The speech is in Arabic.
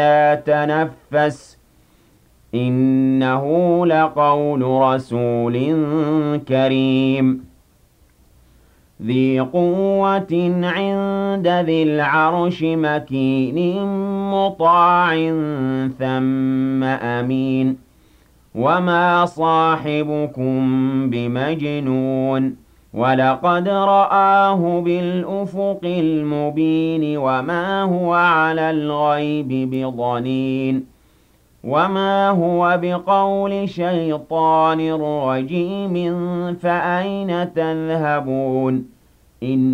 تَنَفَّسْ إِنَّهُ لَقَوْلُ رَسُولٍ كَرِيمٍ ذِي قُوَّةٍ عِندَ ذِي الْعَرْشِ مَكِينٍ مُّطَاعٍ ثَمَّ أَمِينٍ وَمَا صَاحِبُكُم بِمَجْنُونٍ وَلَقَدْ رَآهُ بِالْأُفُقِ الْمُبِينِ وَمَا هُوَ عَلَى الْغَيْبِ بِضَنِينٍ وَمَا هُوَ بِقَوْلِ شَيْطَانٍ رَّجِيمٍ فَأَيْنَ تَذْهَبُونَ إِنْ